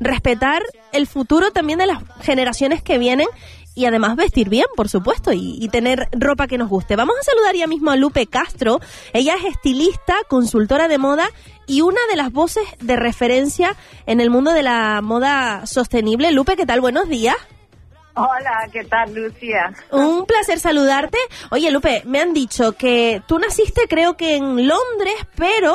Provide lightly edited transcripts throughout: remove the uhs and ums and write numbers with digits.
respetar el futuro también de las generaciones que vienen y además vestir bien, por supuesto, y tener ropa que nos guste. Vamos a saludar ya mismo a Lupe Castro. Ella es estilista, consultora de moda y una de las voces de referencia en el mundo de la moda sostenible. Lupe, ¿qué tal? Buenos días. Hola, ¿qué tal, Lucía? Un placer saludarte. Oye, Lupe, me han dicho que tú naciste creo que en Londres, pero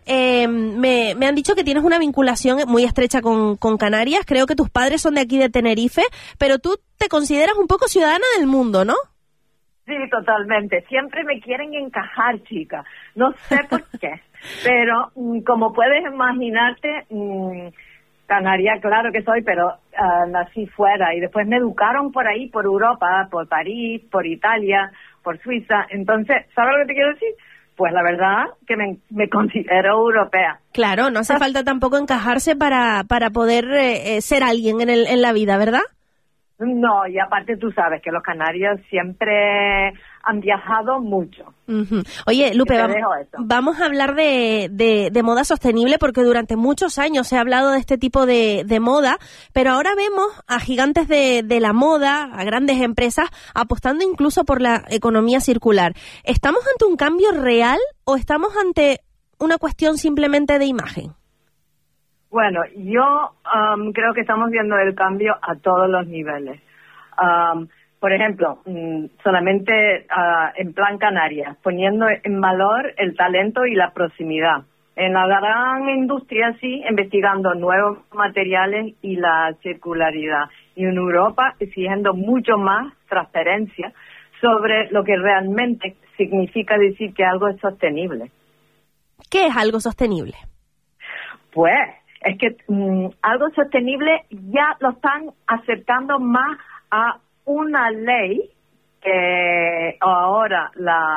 me han dicho que tienes una vinculación muy estrecha con Canarias. Creo que tus padres son de aquí de Tenerife, pero tú te consideras un poco ciudadana del mundo, ¿no? Sí, totalmente. Siempre me quieren encajar, chica. No sé por qué, pero como puedes imaginarte... Canaria, claro que soy, pero nací fuera y después me educaron por ahí, por Europa, por París, por Italia, por Suiza. Entonces, ¿sabes lo que te quiero decir? Pues la verdad que me considero europea. Claro, no hace falta tampoco encajarse para poder ser alguien en la vida, ¿verdad? No, y aparte tú sabes que los canarios siempre han viajado mucho. Uh-huh. Oye, Lupe, vamos a hablar de moda sostenible porque durante muchos años se ha hablado de este tipo de moda, pero ahora vemos a gigantes de la moda, a grandes empresas, apostando incluso por la economía circular. ¿Estamos ante un cambio real o estamos ante una cuestión simplemente de imagen? Bueno, yo creo que estamos viendo el cambio a todos los niveles. Por ejemplo, solamente en plan Canarias, poniendo en valor el talento y la proximidad. En la gran industria, sí, investigando nuevos materiales y la circularidad. Y en Europa, exigiendo mucho más transparencia sobre lo que realmente significa decir que algo es sostenible. ¿Qué es algo sostenible? Pues... es que algo sostenible ya lo están aceptando más a una ley que ahora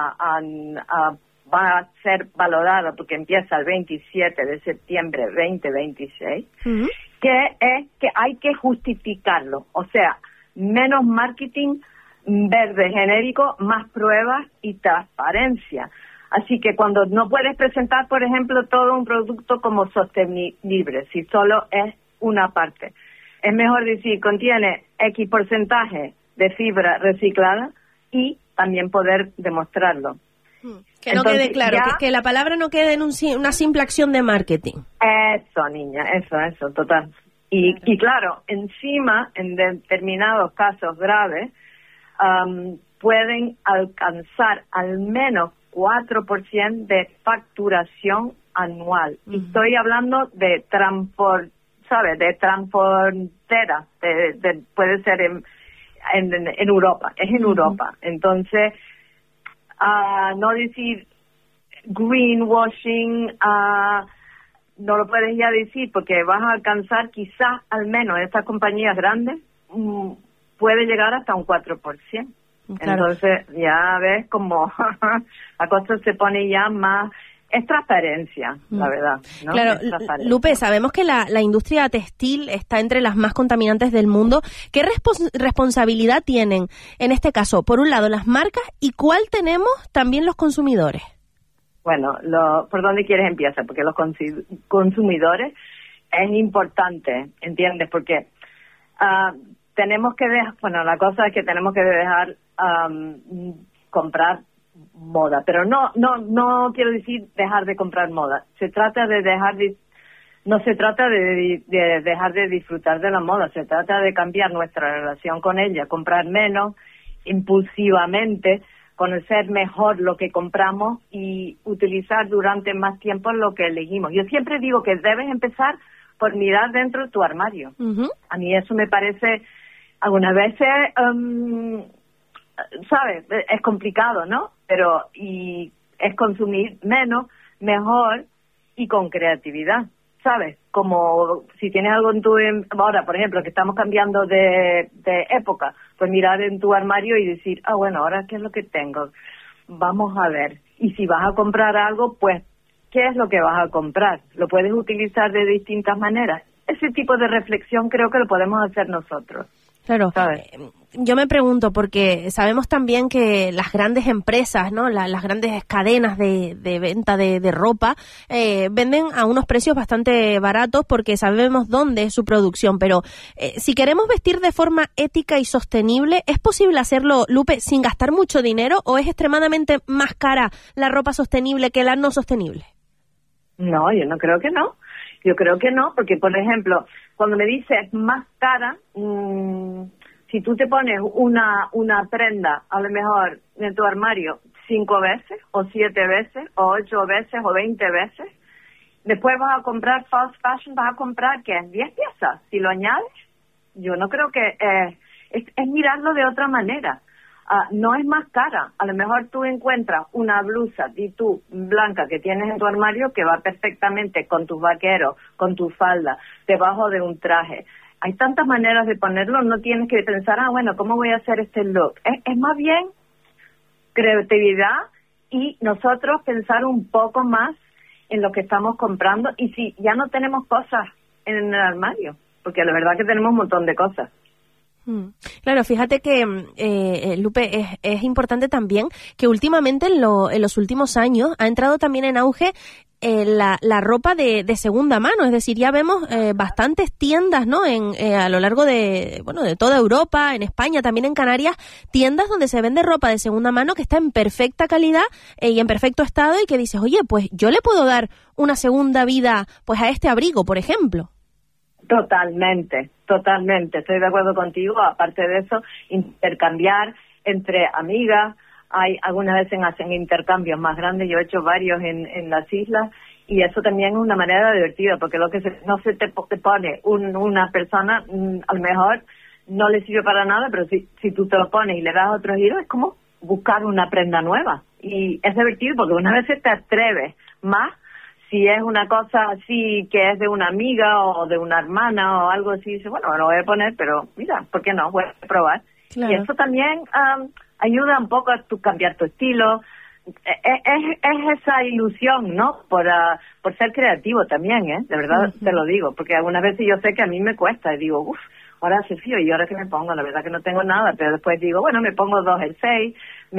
va a ser valorada porque empieza el 27 de septiembre 2026, uh-huh. que es que hay que justificarlo. O sea, menos marketing verde genérico, más pruebas y transparencia. Así que cuando no puedes presentar, por ejemplo, todo un producto como sostenible, si solo es una parte, es mejor decir, contiene X porcentaje de fibra reciclada y también poder demostrarlo. Que no quede claro, que la palabra no quede en una simple acción de marketing. Eso, niña, eso, total. Y claro, encima, en determinados casos graves, pueden alcanzar al menos 4% de facturación anual. Uh-huh. Y estoy hablando de ¿sabes? De transportera, puede ser en Europa, es en uh-huh. Europa. Entonces, no decir greenwashing, no lo puedes ya decir porque vas a alcanzar quizás al menos estas compañías grandes, puede llegar hasta un 4%. Claro. Entonces ya ves como la cosa se pone ya más... Es transparencia, la verdad, ¿no? Claro, Lupe, sabemos que la industria textil está entre las más contaminantes del mundo. ¿Qué responsabilidad tienen, en este caso, por un lado, las marcas y cuál tenemos también los consumidores? Bueno, ¿por dónde quieres empezar? Porque los consumidores es importante, ¿entiendes? Porque tenemos que dejar... Bueno, la cosa es que tenemos que dejar comprar moda, pero no quiero decir dejar de comprar moda. Se trata de no se trata de dejar de disfrutar de la moda, se trata de cambiar nuestra relación con ella, comprar menos impulsivamente, conocer mejor lo que compramos y utilizar durante más tiempo lo que elegimos. Yo siempre digo que debes empezar por mirar dentro de tu armario. Uh-huh. A mí eso me parece algunas veces ¿sabes? Es complicado, ¿no? Pero y es consumir menos, mejor y con creatividad, ¿sabes? Como si tienes algo en ahora, por ejemplo, que estamos cambiando de época, pues mirar en tu armario y decir, bueno, ahora ¿qué es lo que tengo? Vamos a ver. Y si vas a comprar algo, pues, ¿qué es lo que vas a comprar? ¿Lo puedes utilizar de distintas maneras? Ese tipo de reflexión creo que lo podemos hacer nosotros. Claro. yo me pregunto, porque sabemos también que las grandes empresas, ¿no? Las grandes cadenas de venta de ropa venden a unos precios bastante baratos porque sabemos dónde es su producción, pero si queremos vestir de forma ética y sostenible, ¿es posible hacerlo, Lupe, sin gastar mucho dinero o es extremadamente más cara la ropa sostenible que la no sostenible? No, yo no creo que no. Yo creo que no, porque, por ejemplo, cuando me dices más cara, si tú te pones una prenda, a lo mejor, en tu armario 5 veces, o 7 veces, o 8 veces, o 20 veces, después vas a comprar fast fashion, vas a comprar, ¿qué? 10 piezas. Si lo añades, yo no creo que... es mirarlo de otra manera. No es más cara. A lo mejor tú encuentras una blusa y tú blanca que tienes en tu armario que va perfectamente con tus vaqueros, con tu falda, debajo de un traje. Hay tantas maneras de ponerlo, no tienes que pensar, bueno, ¿cómo voy a hacer este look? Es más bien creatividad y nosotros pensar un poco más en lo que estamos comprando y si ya no tenemos cosas en el armario, porque la verdad que tenemos un montón de cosas. Claro, fíjate que, Lupe, es importante también que últimamente en los últimos años ha entrado también en auge la ropa de segunda mano, es decir, ya vemos bastantes tiendas, ¿no? A lo largo de toda Europa, en España, también en Canarias, tiendas donde se vende ropa de segunda mano que está en perfecta calidad y en perfecto estado y que dices, oye, pues yo le puedo dar una segunda vida pues a este abrigo, por ejemplo. Totalmente, estoy de acuerdo contigo. Aparte de eso, intercambiar entre amigas, algunas veces hacen intercambios más grandes, yo he hecho varios en las islas y eso también es una manera divertida porque lo que no se te pone una persona, a lo mejor no le sirve para nada, pero si tú te lo pones y le das otro giro, es como buscar una prenda nueva y es divertido porque una vez te atreves más. Si es una cosa así que es de una amiga o de una hermana o algo así, dice, bueno, me lo voy a poner, pero mira, ¿por qué no? Voy a probar. Claro. Y eso también ayuda un poco a cambiar tu estilo. Es esa ilusión, ¿no? Por ser creativo también, de verdad te lo digo, porque algunas veces yo sé que a mí me cuesta y digo, ahora hace frío y ahora que me pongo, la verdad que no tengo nada, pero después digo, bueno, me pongo 2 jerseys,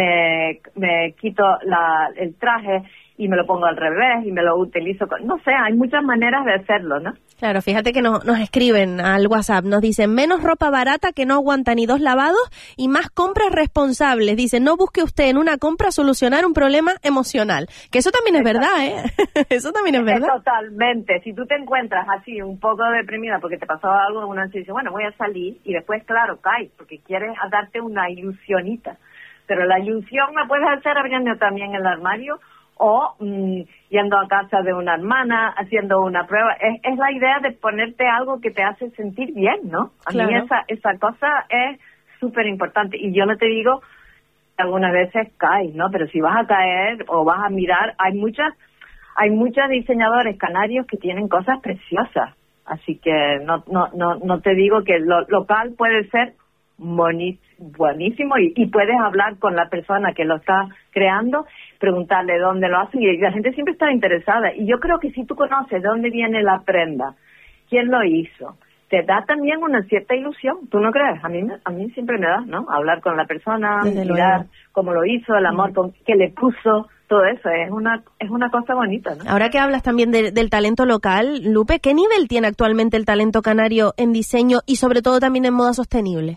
me quito el traje y me lo pongo al revés y me lo utilizo no sé, hay muchas maneras de hacerlo, ¿no? Claro, fíjate que nos escriben al WhatsApp, nos dicen menos ropa barata que no aguanta ni 2 lavados y más compras responsables. Dicen, no busque usted en una compra solucionar un problema emocional. Que eso también es verdad, ¿eh? Eso también es verdad. Totalmente. Si tú te encuentras así un poco deprimida porque te pasó algo, una dice, bueno, voy a salir y después, claro, caes porque quieres darte una ilusionita. Pero la ilusión la puedes hacer abriendo también el armario o yendo a casa de una hermana, haciendo una prueba. Es la idea de ponerte algo que te hace sentir bien, ¿no? A mí esa cosa es súper importante. Y yo no te digo que algunas veces caes, ¿no? Pero si vas a caer o vas a mirar, hay muchos diseñadores canarios que tienen cosas preciosas. Así que no te digo que lo local puede ser buenísimo y puedes hablar con la persona que lo está creando, preguntarle dónde lo hacen y la gente siempre está interesada y yo creo que si tú conoces dónde viene la prenda, quién lo hizo, te da también una cierta ilusión, ¿tú no crees? A mí siempre me da, ¿no? Hablar con la persona, mirar cómo lo hizo, el amor que le puso, todo eso es una cosa bonita, ¿no? Ahora que hablas también del talento local, Lupe, ¿qué nivel tiene actualmente el talento canario en diseño y sobre todo también en moda sostenible?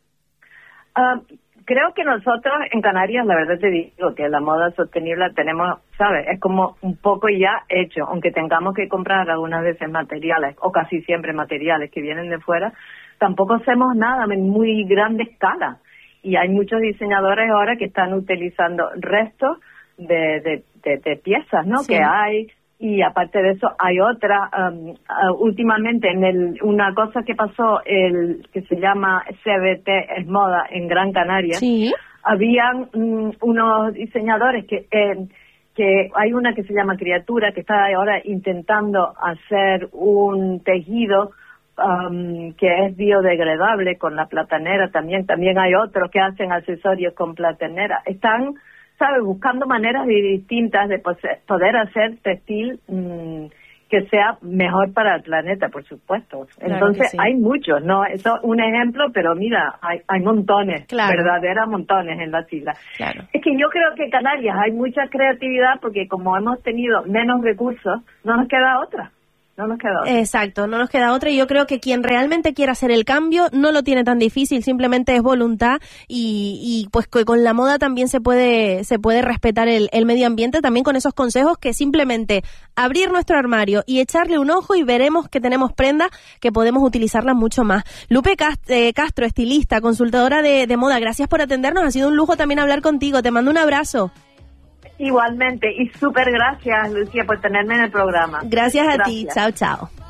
Creo que nosotros en Canarias, la verdad te digo que la moda sostenible tenemos, ¿sabes? Es como un poco ya hecho, aunque tengamos que comprar algunas veces materiales, o casi siempre materiales que vienen de fuera, tampoco hacemos nada en muy grande escala. Y hay muchos diseñadores ahora que están utilizando restos de piezas, ¿no? Sí. Que hay. Y aparte de eso hay otra, últimamente una cosa que pasó, que se llama CBT es moda en Gran Canaria, sí. Habían unos diseñadores que hay una que se llama Criatura, que está ahora intentando hacer un tejido que es biodegradable con la platanera también hay otros que hacen accesorios con platanera. Están, ¿sabes?, buscando maneras distintas de poder hacer textil que sea mejor para el planeta, por supuesto. Entonces, hay muchos, ¿no? Eso es un ejemplo, pero mira, hay montones, verdaderas montones en las islas. Claro. Es que yo creo que Canarias hay mucha creatividad porque como hemos tenido menos recursos, no nos queda otra. Exacto, no nos queda otra, y yo creo que quien realmente quiera hacer el cambio no lo tiene tan difícil, simplemente es voluntad, y pues con la moda también se puede respetar el medio ambiente, también con esos consejos, que simplemente abrir nuestro armario y echarle un ojo y veremos que tenemos prendas que podemos utilizarlas mucho más. Lupe Castro, estilista, consultadora de moda, gracias por atendernos, ha sido un lujo también hablar contigo, te mando un abrazo. Igualmente, y súper gracias, Lucía, por tenerme en el programa. Gracias a ti, chao, chao.